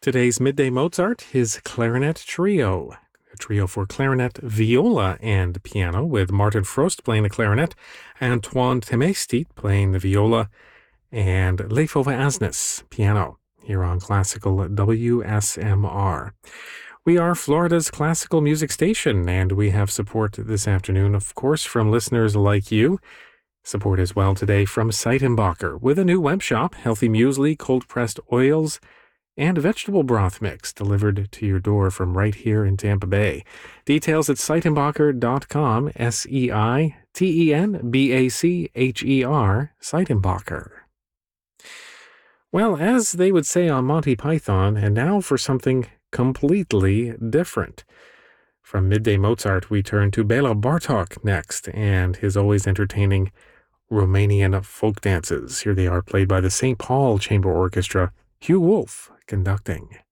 Today's Midday Mozart, his Clarinet Trio, a trio for clarinet, viola, and piano, with Martin Frost playing the clarinet, Antoine Temestit playing the viola, and Leifova Asnes, piano, here on Classical WSMR. We are Florida's classical music station, and we have support this afternoon, of course, from listeners like you. Support as well today from Seitenbacher, with a new web shop, healthy muesli, cold-pressed oils, and vegetable broth mix delivered to your door from right here in Tampa Bay. Details at Seitenbacher.com, Seitenbacher, Seitenbacher. Well, as they would say on Monty Python, and now for something completely different. From Midday Mozart, we turn to Bela Bartok next, and his always entertaining Romanian folk dances. Here they are, played by the St. Paul Chamber Orchestra, Hugh Wolf conducting.